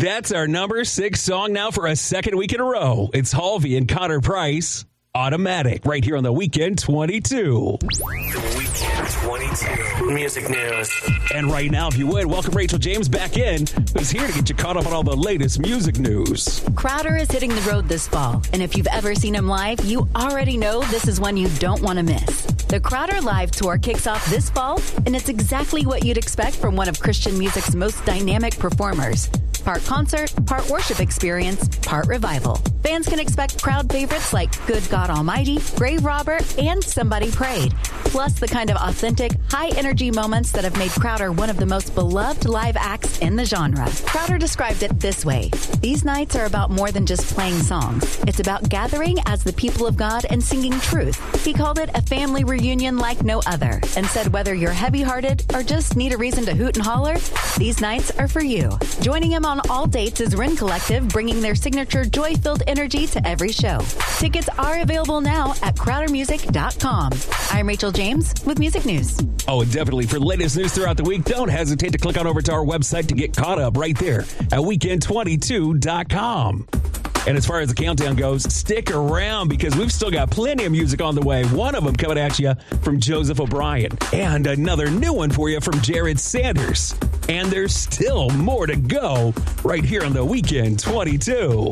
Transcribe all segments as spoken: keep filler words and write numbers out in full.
That's our number six song now for a second week in a row. It's Halvey and Connor Price, Automatic, right here on the Weekend twenty-two. The Weekend twenty-two Music News. And right now, if you would, welcome Rachel James back in, who's here to get you caught up on all the latest music news. Crowder is hitting the road this fall, and if you've ever seen him live, you already know this is one you don't want to miss. The Crowder Live Tour kicks off this fall, and it's exactly what you'd expect from one of Christian music's most dynamic performers. Part concert, part worship experience, part revival. Fans can expect crowd favorites like Good God Almighty, Grave Robber, and Somebody Prayed. Plus the kind of authentic, high-energy moments that have made Crowder one of the most beloved live acts in the genre. Crowder described it this way. These nights are about more than just playing songs. It's about gathering as the people of God and singing truth. He called it a family reunion like no other and said whether you're heavy-hearted or just need a reason to hoot and holler, these nights are for you. Joining him on all dates is Rin Collective, bringing their signature joy-filled energy to every show. Tickets are available now at crowder music dot com. I'm Rachel James with Music News. Oh, and definitely for the latest news throughout the week, don't hesitate to click on over to our website to get caught up right there at weekend twenty-two dot com. And as far as the countdown goes, stick around because we've still got plenty of music on the way. One of them coming at you from Joseph O'Brien. And another new one for you from Jared Sanders. And there's still more to go right here on the Weekend twenty-two.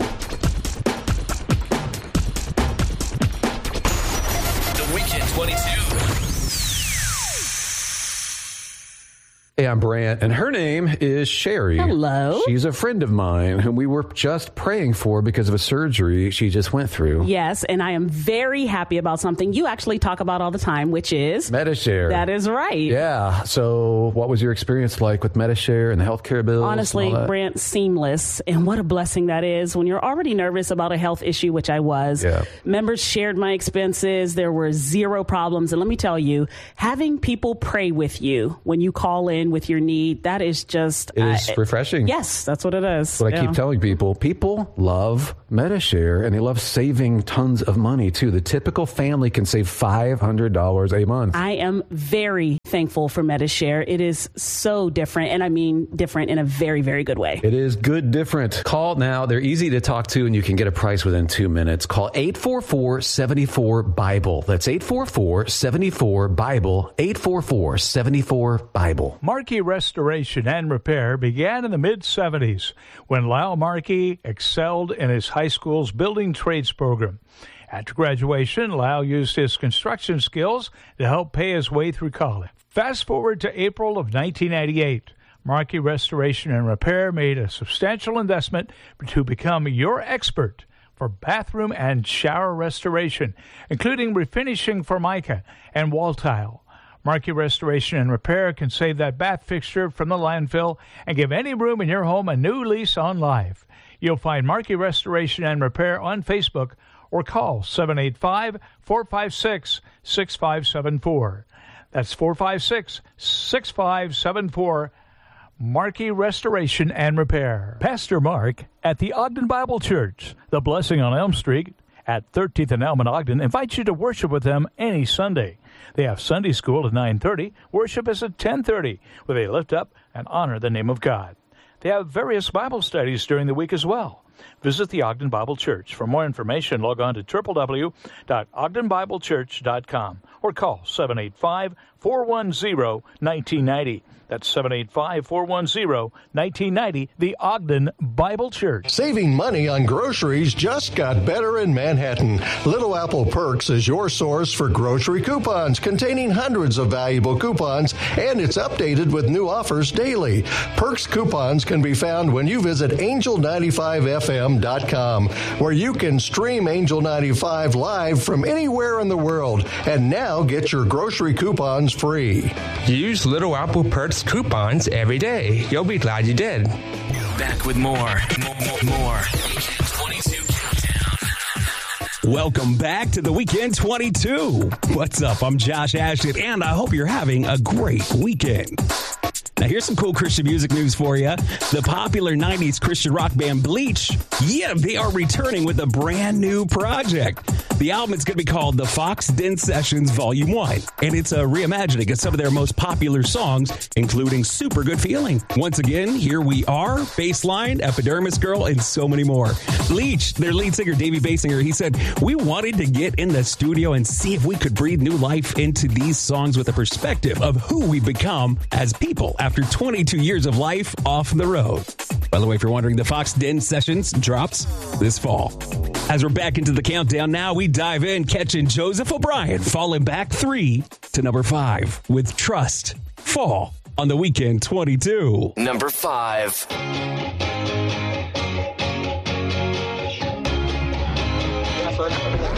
The Weekend twenty-two. Hey, I'm Brant, and her name is Sherry. Hello. She's a friend of mine whom we were just praying for because of a surgery she just went through. Yes, and I am very happy about something you actually talk about all the time, which is Medi-Share. That is right. Yeah. So what was your experience like with Medi-Share and the healthcare bills? Honestly, Brant, seamless. And what a blessing that is when you're already nervous about a health issue, which I was. Yeah. Members shared my expenses. There were zero problems. And let me tell you, having people pray with you when you call in with your need, that is just... It is uh, refreshing. Yes, that's what it is. That's what yeah. I keep telling people. People love Medi-Share, and they love saving tons of money, too. The typical family can save five hundred dollars a month. I am very thankful for Medi-Share. It is so different, and I mean different in a very, very good way. It is good different. Call now. They're easy to talk to, and you can get a price within two minutes. Call eight four four, seven four, BIBLE. That's eight four four, seven four, BIBLE. eight four four, seven four, BIBLE. Markey Restoration and Repair began in the mid-seventies when Lyle Markey excelled in his high school's building trades program. After graduation, Lyle used his construction skills to help pay his way through college. Fast forward to April of nineteen ninety-eight. Markey Restoration and Repair made a substantial investment to become your expert for bathroom and shower restoration, including refinishing formica and wall tile. Markey Restoration and Repair can save that bath fixture from the landfill and give any room in your home a new lease on life. You'll find Markey Restoration and Repair on Facebook or call seven eight five, four five six, six five seven four. That's four five six, six five seven four. Markey Restoration and Repair. Pastor Mark at the Ogden Bible Church, the Blessing on Elm Street at thirteenth and Elm in Ogden, invites you to worship with them any Sunday. They have Sunday school at nine thirty. Worship is at ten thirty, where they lift up and honor the name of God. They have various Bible studies during the week as well. Visit the Ogden Bible Church. For more information, log on to w w w dot ogden bible church dot com or call seven eight five, four one zero, one nine nine zero. That's seven eight five, four one zero, one nine nine zero, the Ogden Bible Church. Saving money on groceries just got better in Manhattan. Little Apple Perks is your source for grocery coupons containing hundreds of valuable coupons, and it's updated with new offers daily. Perks coupons can be found when you visit angel ninety-five f m dot com, where you can stream Angel ninety-five live from anywhere in the world, and now get your grocery coupons free. Use Little Apple Perks coupons every day. You'll be glad you did. Back with more. More. more, more. twenty-two Countdown. Welcome back to the Weekend twenty-two. What's up? I'm Josh Ashton, and I hope you're having a great weekend. Now, here's some cool Christian music news for you. The popular nineties Christian rock band Bleach, yeah, they are returning with a brand new project. The album is going to be called The Fox Den Sessions Volume one, and it's a reimagining of some of their most popular songs, including Super Good Feeling. Once again, Here We Are, Baseline, Epidermis Girl, and so many more. Bleach, their lead singer, Davey Basinger, he said, we wanted to get in the studio and see if we could breathe new life into these songs with a perspective of who we become as people after twenty-two years of life off the road. By the way, if you're wondering, the Fox Den Sessions drops this fall. As we're back into the countdown now, we dive in, catching Joseph O'Brien falling back three to number five with Trust Fall on the Weekend twenty-two. Number five.